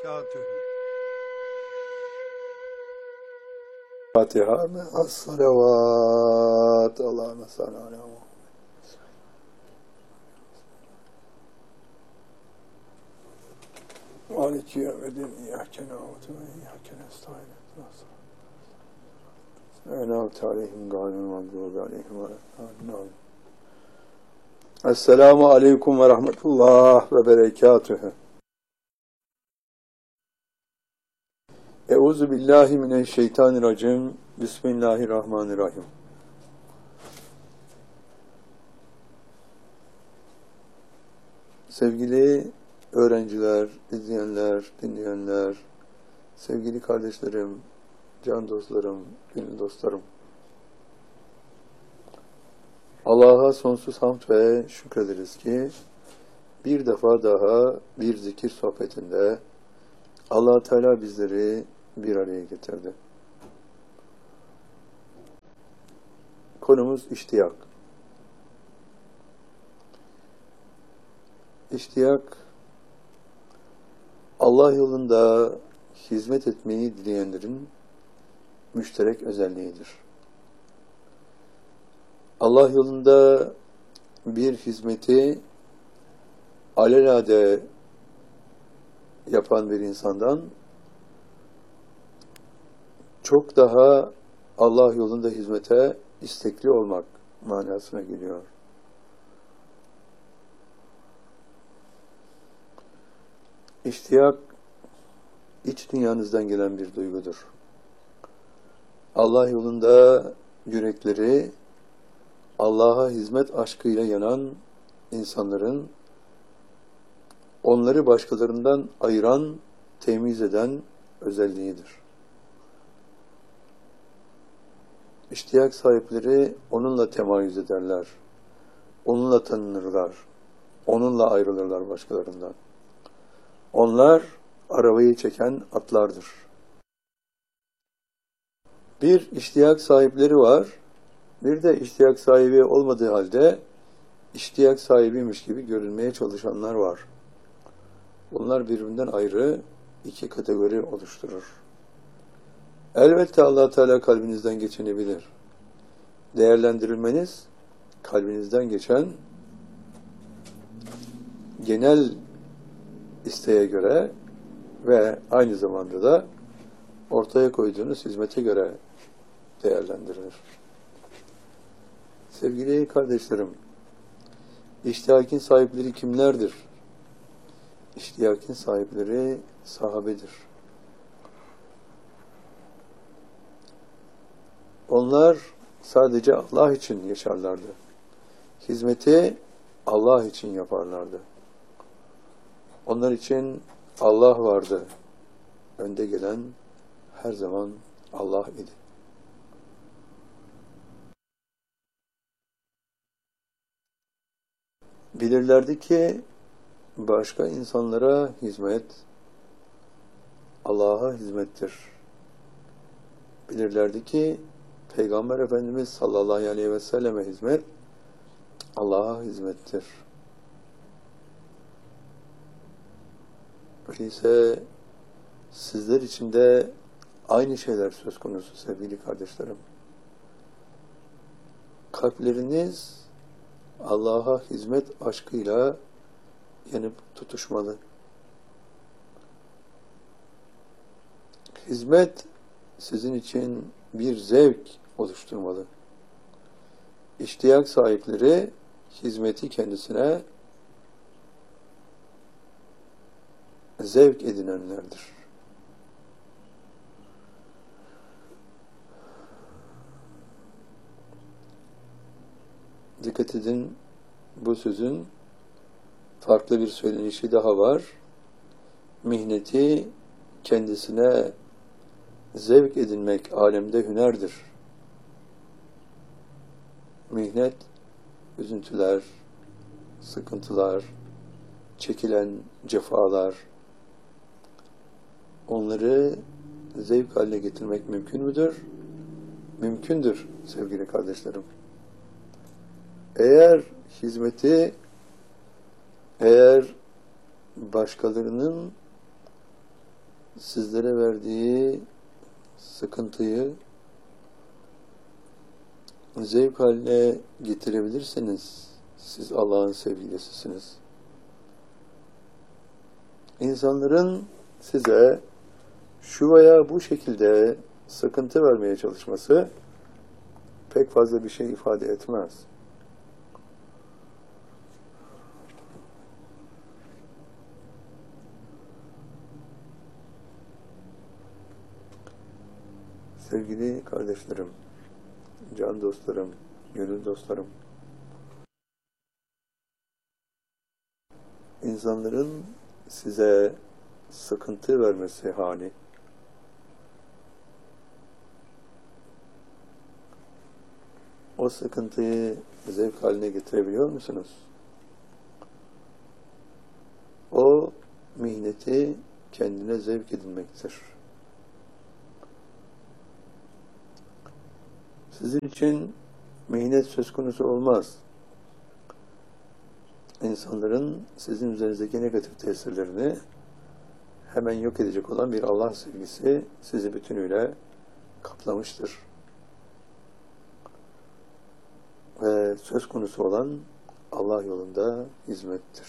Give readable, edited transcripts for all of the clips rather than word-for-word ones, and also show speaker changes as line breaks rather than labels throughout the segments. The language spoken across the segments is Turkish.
وبركاته.
Fatiha ve as-salavat. Allahümme salli ala Muhammed. Maliki yevmiddin. İyyâke na'budu ve iyyâke nestaîn. En'amte aleyhim gâyril mağdûbi aleyhim ve lâddâllîn. Esselamu aleyküm ve rahmetullah ve berekatühü. Euzu billahi mineşşeytanirracim. Bismillahirrahmanirrahim. Sevgili öğrenciler, izleyenler, dinleyenler, sevgili kardeşlerim, can dostlarım, gönül dostlarım. Allah'a sonsuz hamd ve şükrederiz ki bir defa daha bir zikir sohbetinde Allah Teala bizleri bir araya getirdi. Konumuz iştiyak. İştiyak, Allah yolunda hizmet etmeyi dileyenlerin müşterek özelliğidir. Allah yolunda bir hizmeti alelade yapan bir insandan çok daha Allah yolunda hizmete istekli olmak manasına geliyor. İştiyak, iç dünyanızdan gelen bir duygudur. Allah yolunda yürekleri Allah'a hizmet aşkıyla yanan insanların onları başkalarından ayıran, temiz eden özelliğidir. İştiyak sahipleri onunla temayüz ederler, onunla tanınırlar, onunla ayrılırlar başkalarından. Onlar arabayı çeken atlardır. Bir iştiyak sahipleri var, bir de iştiyak sahibi olmadığı halde iştiyak sahibiymiş gibi görünmeye çalışanlar var. Bunlar birbirinden ayrı iki kategori oluşturur. Elbette Allah Teala kalbinizden geçeni bilir. Değerlendirilmeniz kalbinizden geçen genel isteğe göre ve aynı zamanda da ortaya koyduğunuz hizmete göre değerlendirilir. Sevgili kardeşlerim, iştiyakin sahipleri kimlerdir? İştiyakin sahipleri sahabedir. Onlar sadece Allah için yaşarlardı. Hizmeti Allah için yaparlardı. Onlar için Allah vardı. Önde gelen her zaman Allah idi. Bilirlerdi ki başka insanlara hizmet Allah'a hizmettir. Bilirlerdi ki Peygamber Efendimiz sallallahu aleyhi ve selleme hizmet Allah'a hizmettir. Öyleyse sizler için de aynı şeyler söz konusu sevgili kardeşlerim. Kalpleriniz Allah'a hizmet aşkıyla yanıp tutuşmalı. Hizmet sizin için bir zevk oluşturmalı. İştiyak sahipleri hizmeti kendisine zevk edinenlerdir. Dikkat edin, bu sözün farklı bir söylenişi daha var. Mihneti kendisine zevk edinmek alemde hünerdir. Mihnet, üzüntüler, sıkıntılar, çekilen cefalar, onları zevk haline getirmek mümkün müdür? Mümkündür sevgili kardeşlerim. Eğer hizmeti, eğer başkalarının sizlere verdiği sıkıntıyı zevk haline getirebilirsiniz. Siz Allah'ın sevgilisisiniz. İnsanların size şu veya bu şekilde sıkıntı vermeye çalışması pek fazla bir şey ifade etmez. Sevgili kardeşlerim, can dostlarım, gönül dostlarım, insanların size sıkıntı vermesi hali, o sıkıntıyı zevk haline getirebiliyor musunuz? O mihneti kendine zevk edinmektir. Sizin için mihnet söz konusu olmaz. İnsanların sizin üzerinizdeki negatif tesirlerini hemen yok edecek olan bir Allah sevgisi sizi bütünüyle kaplamıştır. Ve söz konusu olan Allah yolunda hizmettir.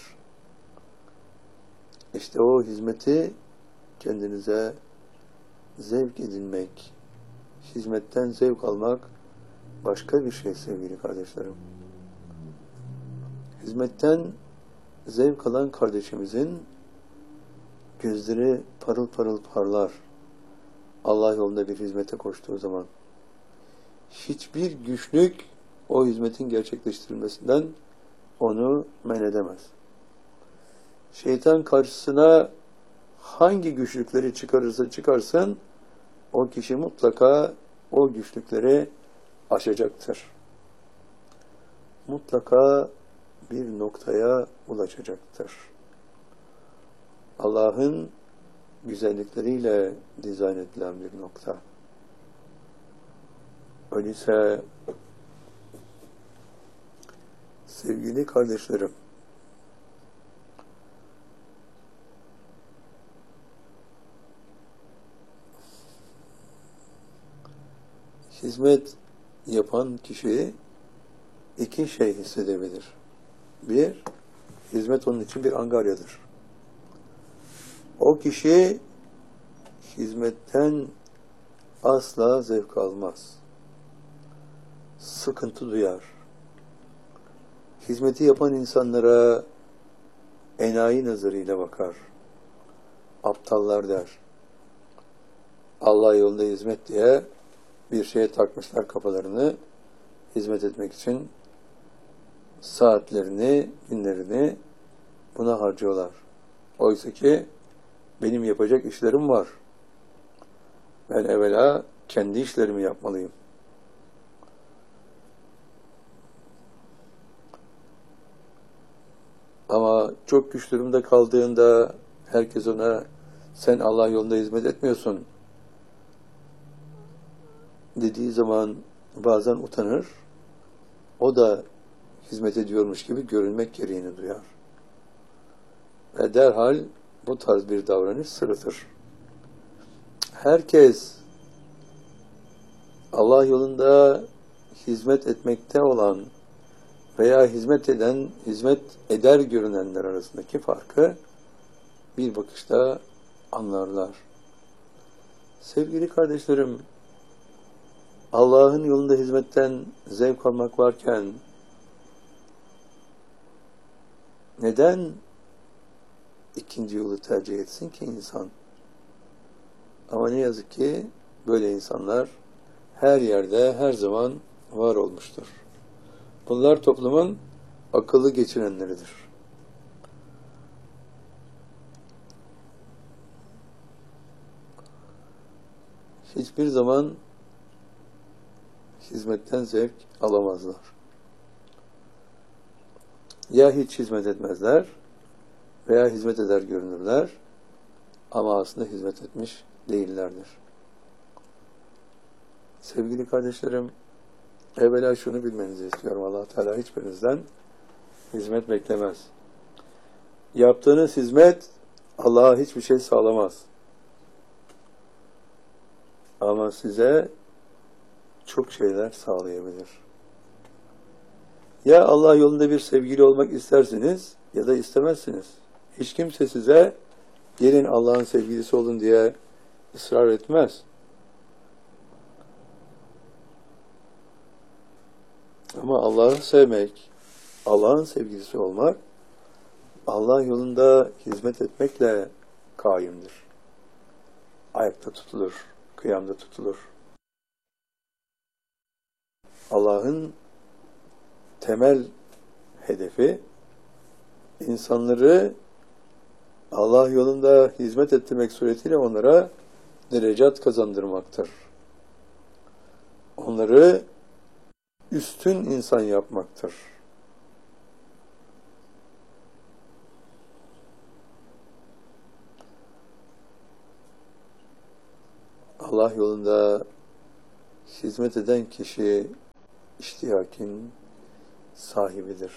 İşte o hizmeti kendinize zevk edinmek, hizmetten zevk almak başka bir şey sevgili kardeşlerim. Hizmetten zevk alan kardeşimizin gözleri parıl parıl parlar. Allah yolunda bir hizmete koştuğu zaman hiçbir güçlük o hizmetin gerçekleştirilmesinden onu men edemez. Şeytan karşısına hangi güçlükleri çıkarırsa çıkarsın, o kişi mutlaka o güçlükleri aşacaktır. Mutlaka bir noktaya ulaşacaktır. Allah'ın güzellikleriyle dizayn edilen bir nokta. Öyleyse sevgili kardeşlerim, hizmet yapan kişi iki şey hissedebilir. Bir, hizmet onun için bir angaryadır. O kişi hizmetten asla zevk almaz. Sıkıntı duyar. Hizmeti yapan insanlara enayi nazarıyla bakar. Aptallar der. Allah yolunda hizmet diye bir şeye takmışlar kafalarını, hizmet etmek için saatlerini, günlerini buna harcıyorlar. Oysa ki benim yapacak işlerim var. Ben evvela kendi işlerimi yapmalıyım. Ama çok güç durumda kaldığında herkes ona sen Allah yolunda hizmet etmiyorsun dediği zaman bazen utanır. O da hizmet ediyormuş gibi görünmek gereğini duyar. Ve derhal bu tarz bir davranış sırıtır. Herkes Allah yolunda hizmet etmekte olan veya hizmet eder görünenler arasındaki farkı bir bakışta anlarlar. Sevgili kardeşlerim, Allah'ın yolunda hizmetten zevk almak varken neden ikinci yolu tercih etsin ki insan? Ama ne yazık ki böyle insanlar her yerde, her zaman var olmuştur. Bunlar toplumun akıllı geçirenleridir. Hiçbir zaman hizmetten zevk alamazlar. Ya hiç hizmet etmezler veya hizmet eder görünürler ama aslında hizmet etmiş değillerdir. Sevgili kardeşlerim, evvela şunu bilmenizi istiyorum. Allah Teala hiçbirinizden hizmet beklemez. Yaptığınız hizmet Allah'a hiçbir şey sağlamaz. Ama size çok şeyler sağlayabilir. Ya Allah yolunda bir sevgili olmak istersiniz ya da istemezsiniz. Hiç kimse size gelin Allah'ın sevgilisi olun diye ısrar etmez. Ama Allah'ı sevmek, Allah'ın sevgilisi olmak, Allah yolunda hizmet etmekle kaimdir. Ayakta tutulur, kıyamda tutulur. Allah'ın temel hedefi, insanları Allah yolunda hizmet ettirmek suretiyle onlara derecat kazandırmaktır. Onları üstün insan yapmaktır. Allah yolunda hizmet eden kişi iştiyakin sahibidir.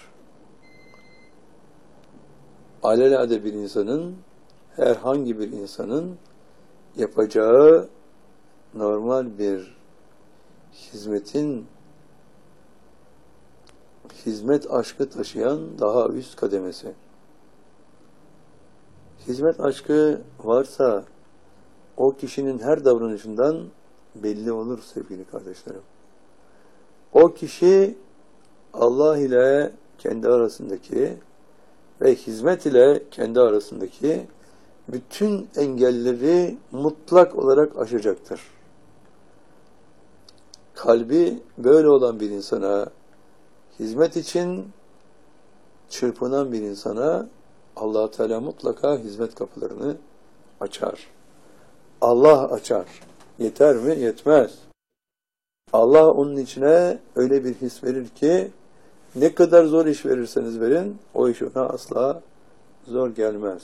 Alelade bir insanın, herhangi bir insanın yapacağı normal bir hizmet aşkı taşıyan daha üst kademesi. Hizmet aşkı varsa o kişinin her davranışından belli olur sevgili kardeşlerim. O kişi Allah ile kendi arasındaki ve hizmet ile kendi arasındaki bütün engelleri mutlak olarak aşacaktır. Kalbi böyle olan bir insana, hizmet için çırpınan bir insana Allah-u Teala mutlaka hizmet kapılarını açar. Allah açar. Yeter mi? Yetmez. Allah onun içine öyle bir his verir ki ne kadar zor iş verirseniz verin, o iş ona asla zor gelmez.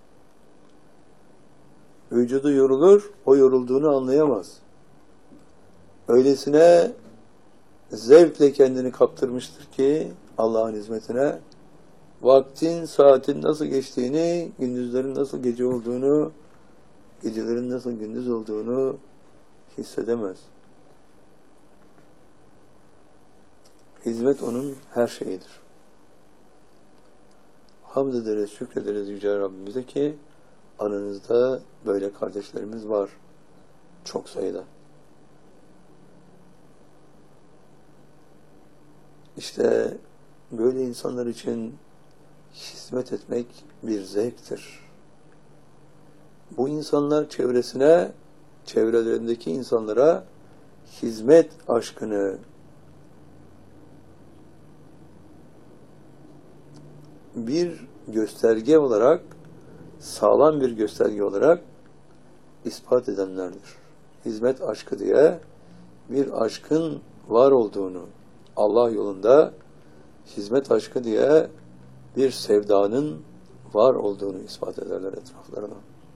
Vücudu yorulur, o yorulduğunu anlayamaz. Öylesine zevkle kendini kaptırmıştır ki Allah'ın hizmetine, vaktin, saatin nasıl geçtiğini, gündüzlerin nasıl gece olduğunu, gecelerin nasıl gündüz olduğunu hissedemez. Hizmet onun her şeyidir. Hamd ederiz, şükrederiz Yüce Rabbimize ki aranızda böyle kardeşlerimiz var. Çok sayıda. İşte böyle insanlar için hizmet etmek bir zevktir. Bu insanlar çevrelerindeki insanlara hizmet aşkını bir gösterge olarak, sağlam bir gösterge olarak ispat edenlerdir. Hizmet aşkı diye bir aşkın var olduğunu, Allah yolunda hizmet aşkı diye bir sevdanın var olduğunu ispat ederler etraflarına.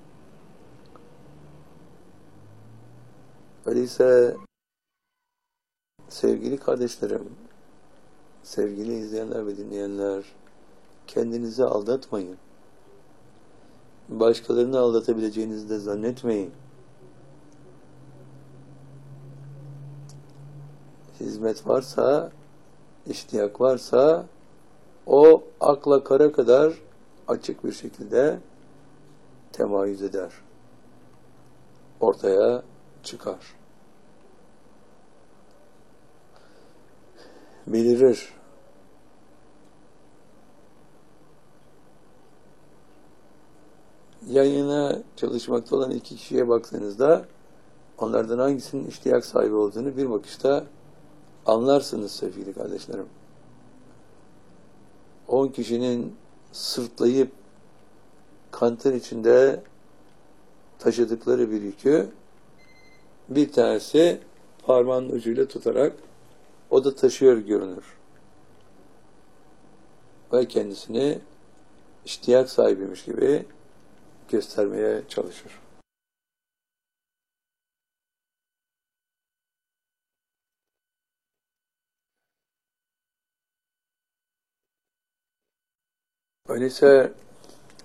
Öyleyse sevgili kardeşlerim, sevgili izleyenler ve dinleyenler, kendinizi aldatmayın. Başkalarını aldatabileceğinizi de zannetmeyin. Hizmet varsa, iştiyak varsa, o akla kara kadar açık bir şekilde temayüz eder. Ortaya çıkar. Belirir. Yayına çalışmakta olan iki kişiye baktığınızda onlardan hangisinin iştiyak sahibi olduğunu bir bakışta anlarsınız sevgili kardeşlerim. 10 kişinin sırtlayıp kanter içinde taşıdıkları bir yükü bir tanesi parmağının ucuyla tutarak o da taşıyor görünür. Ve kendisini iştiyak sahibiymiş gibi göstermeye çalışır. Öyleyse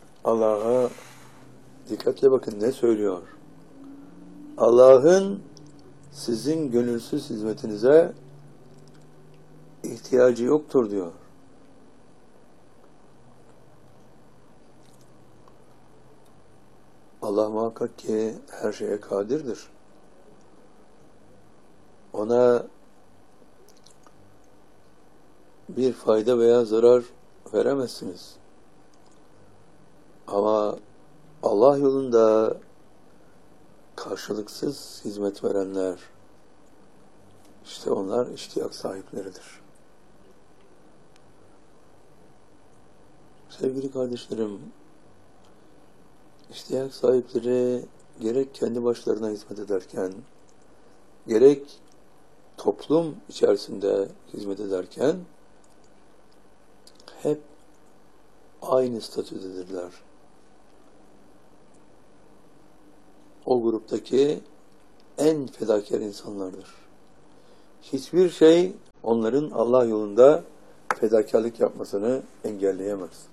Allah'a dikkatle bakın ne söylüyor. Allah'ın sizin gönülsüz hizmetinize ihtiyacı yoktur diyor. Allah muhakkak ki her şeye kadirdir. Ona bir fayda veya zarar veremezsiniz. Ama Allah yolunda karşılıksız hizmet verenler, işte onlar iştiyak sahipleridir. Sevgili kardeşlerim, iştiyak sahipleri gerek kendi başlarına hizmet ederken, gerek toplum içerisinde hizmet ederken hep aynı statüdedirler. O gruptaki en fedakar insanlardır. Hiçbir şey onların Allah yolunda fedakarlık yapmasını engelleyemez.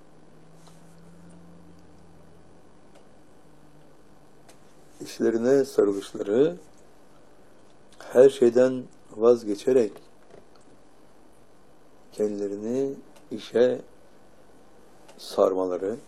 İşlerine sarılışları, her şeyden vazgeçerek kendilerini işe sarmaları,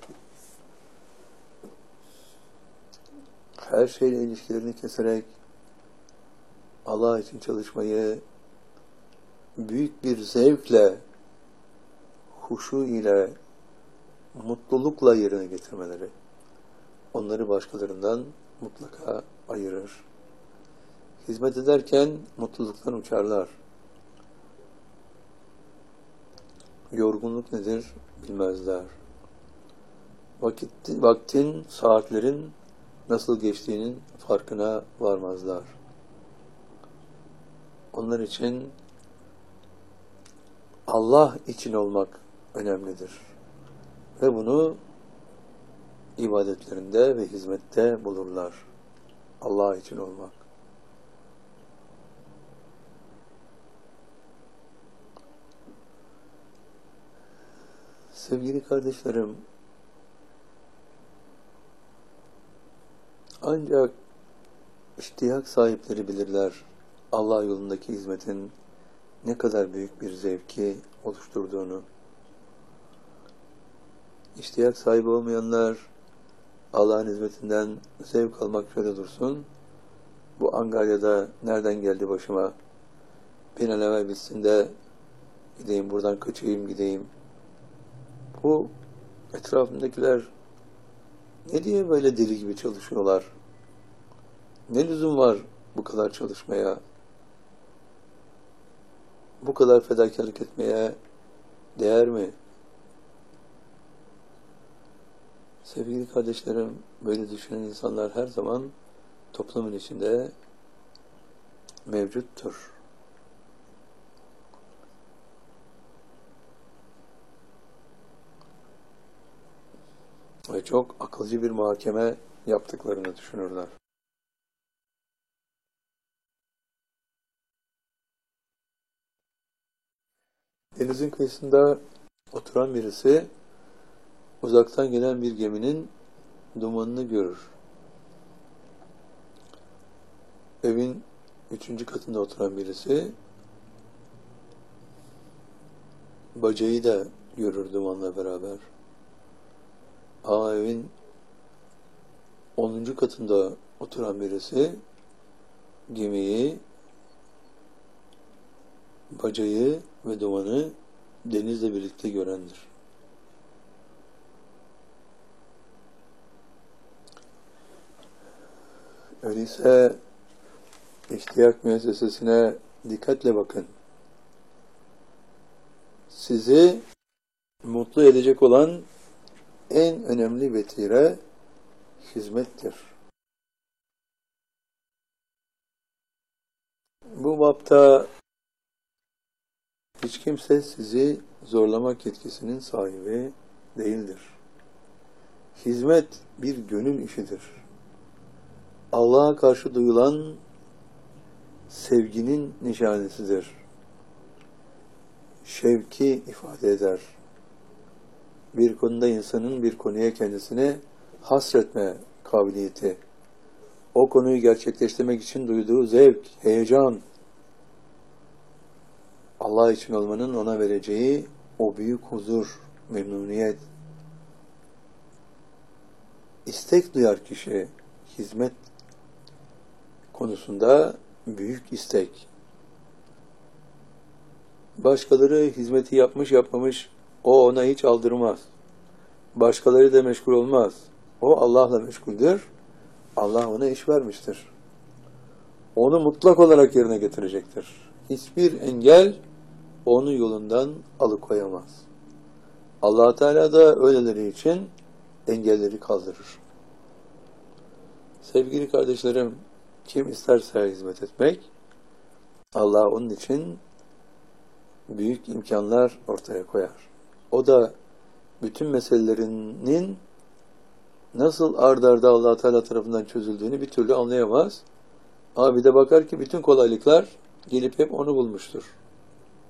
her şeyle ilişkilerini keserek Allah için çalışmayı büyük bir zevkle, huşu ile, mutlulukla yerine getirmeleri onları başkalarından mutlaka ayırır. Hizmet ederken mutluluktan uçarlar. Yorgunluk nedir bilmezler. Vaktin, saatlerin nasıl geçtiğinin farkına varmazlar. Onlar için Allah için olmak önemlidir. Ve bunu ibadetlerinde ve hizmette bulurlar. Allah için olmak. Sevgili kardeşlerim, ancak iştiyak sahipleri bilirler Allah yolundaki hizmetin ne kadar büyük bir zevki oluşturduğunu. İştiyak sahibi olmayanlar Allah'ın hizmetinden zevk almak şöyle dursun. Bu Angarya'da nereden geldi başıma? Bir an evvel bitsin de gideyim buradan kaçayım gideyim. Bu etrafındakiler ne diye böyle deli gibi çalışıyorlar? Ne lüzum var bu kadar çalışmaya? Bu kadar fedakarlık etmeye değer mi? Sevgili kardeşlerim, böyle düşünen insanlar her zaman toplumun içinde mevcuttur. Ve çok akılcı bir muhakeme yaptıklarını düşünürler. Denizin kıyısında oturan birisi uzaktan gelen bir geminin dumanını görür. Evin 3. katında oturan birisi bacayı da görür dumanla beraber. Ama evin 10. katında oturan birisi gemiyi, bacayı ve dumanı denizle birlikte görendir. Öyleyse İştiyak müessesesine dikkatle bakın. Sizi mutlu edecek olan en önemli vetire hizmettir. Bu bapta hiç kimse sizi zorlamak yetkisinin sahibi değildir. Hizmet bir gönül işidir. Allah'a karşı duyulan sevginin nişanesidir. Şevki ifade eder. Bir konuda insanın bir konuya kendisine hasretme kabiliyeti, o konuyu gerçekleştirmek için duyduğu zevk, heyecan, Allah için olmanın ona vereceği o büyük huzur, memnuniyet, istek duyar kişi, hizmet konusunda büyük istek. Başkaları hizmeti yapmış yapmamış, o ona hiç aldırmaz. Başkaları da meşgul olmaz. O Allah'la meşguldür. Allah ona iş vermiştir. Onu mutlak olarak yerine getirecektir. Hiçbir engel onu yolundan alıkoyamaz. Allah Teala da öyleleri için engelleri kaldırır. Sevgili kardeşlerim, kim isterse hizmet etmek, Allah onun için büyük imkanlar ortaya koyar. O da bütün meselelerinin nasıl ard arda Allah Teala tarafından çözüldüğünü bir türlü anlayamaz. Ama bir de bakar ki bütün kolaylıklar gelip hep onu bulmuştur.